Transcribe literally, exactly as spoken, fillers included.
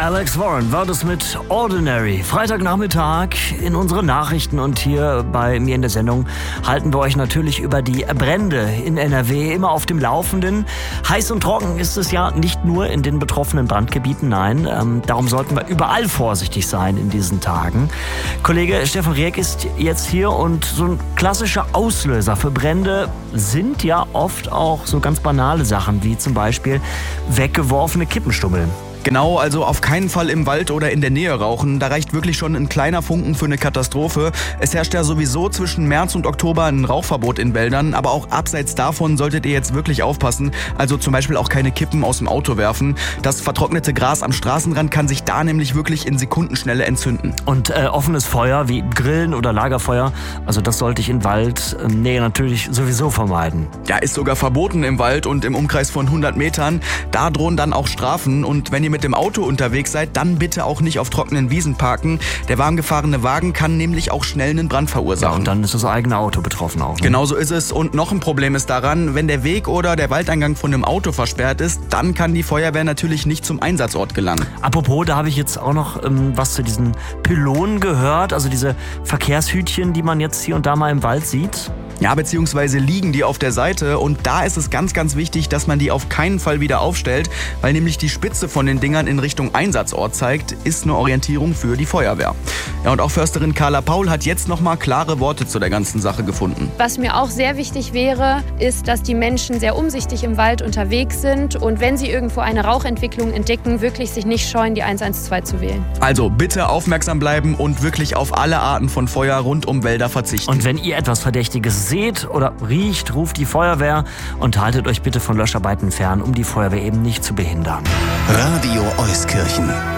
Alex Warren war das mit Ordinary. Freitagnachmittag in unseren Nachrichten und hier bei mir in der Sendung halten wir euch natürlich über die Brände in N R W immer auf dem Laufenden. Heiß und trocken ist es ja nicht nur in den betroffenen Brandgebieten, nein. Ähm, darum sollten wir überall vorsichtig sein in diesen Tagen. Kollege Stefan Rieck ist jetzt hier und so ein klassischer Auslöser für Brände sind ja oft auch so ganz banale Sachen, wie zum Beispiel weggeworfene Kippenstummel. Genau, also auf keinen Fall im Wald oder in der Nähe rauchen. Da reicht wirklich schon ein kleiner Funken für eine Katastrophe. Es herrscht ja sowieso zwischen März und Oktober ein Rauchverbot in Wäldern. Aber auch abseits davon solltet ihr jetzt wirklich aufpassen. Also zum Beispiel auch keine Kippen aus dem Auto werfen. Das vertrocknete Gras am Straßenrand kann sich da nämlich wirklich in Sekundenschnelle entzünden. Und äh, offenes Feuer wie Grillen oder Lagerfeuer, also das sollte ich in Waldnähe natürlich sowieso vermeiden. Ja, ist sogar verboten im Wald und im Umkreis von hundert Metern. Da drohen dann auch Strafen. Und wenn ihr mit dem Auto unterwegs seid, dann bitte auch nicht auf trockenen Wiesen parken. Der warm gefahrene Wagen kann nämlich auch schnell einen Brand verursachen. Ja, und dann ist das eigene Auto betroffen auch. Ne? Genau so ist es. Und noch ein Problem ist daran, wenn der Weg oder der Waldeingang von einem Auto versperrt ist, dann kann die Feuerwehr natürlich nicht zum Einsatzort gelangen. Apropos, da habe ich jetzt auch noch ähm, was zu diesen Pylonen gehört, also diese Verkehrshütchen, die man jetzt hier und da mal im Wald sieht. Ja, beziehungsweise liegen die auf der Seite und da ist es ganz, ganz wichtig, dass man die auf keinen Fall wieder aufstellt, weil nämlich die Spitze von den Dingern in Richtung Einsatzort zeigt, ist eine Orientierung für die Feuerwehr. Ja, und auch Försterin Carla Paul hat jetzt nochmal klare Worte zu der ganzen Sache gefunden. Was mir auch sehr wichtig wäre, ist, dass die Menschen sehr umsichtig im Wald unterwegs sind und wenn sie irgendwo eine Rauchentwicklung entdecken, wirklich sich nicht scheuen, die eins eins zwei zu wählen. Also bitte aufmerksam bleiben und wirklich auf alle Arten von Feuer rund um Wälder verzichten. Und wenn ihr etwas Verdächtiges seht oder riecht, ruft die Feuerwehr und haltet euch bitte von Löscharbeiten fern, um die Feuerwehr eben nicht zu behindern. Radio Euskirchen.